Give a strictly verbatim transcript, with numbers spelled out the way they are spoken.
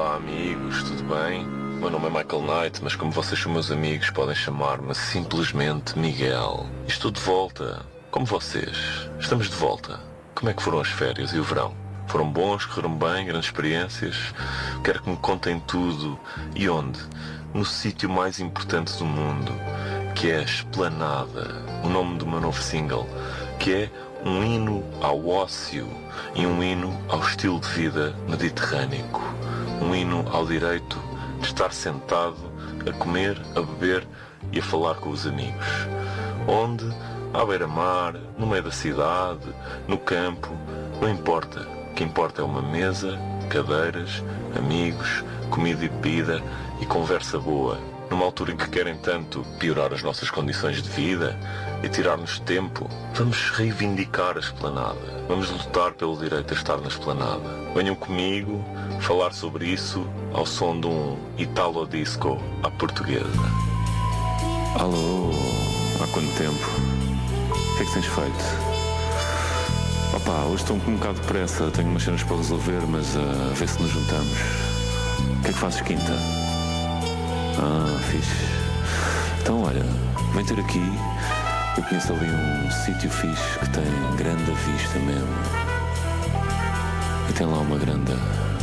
Olá amigos, tudo bem? Meu nome é Michael Knight, mas como vocês são meus amigos, podem chamar-me simplesmente Miguel. E estou de volta, como vocês. Estamos de volta. Como é que foram as férias e o verão? Foram bons, correram bem, grandes experiências? Quero que me contem tudo. E onde? No sítio mais importante do mundo, que é a Esplanada, o nome do meu novo single, que é um hino ao ócio e um hino ao estilo de vida mediterrâneo. Um hino ao direito de estar sentado, a comer, a beber e a falar com os amigos. Onde? À beira-mar, no meio da cidade, no campo, não importa. O que importa é uma mesa, cadeiras, amigos, comida e bebida e conversa boa. Numa altura em que querem tanto piorar as nossas condições de vida e tirar-nos tempo, vamos reivindicar a Esplanada. Vamos lutar pelo direito a estar na Esplanada. Venham comigo falar sobre isso ao som de um Italo Disco à portuguesa. Alô, há quanto tempo? O que é que tens feito? Opa, hoje estou com um bocado de pressa, tenho umas cenas para resolver, mas uh, a ver se nos juntamos. O que é que fazes quinta? Ah, fixe. Então olha, vem ter aqui. Eu conheço ali um sítio fixe que tem grande vista mesmo. E tem lá uma grande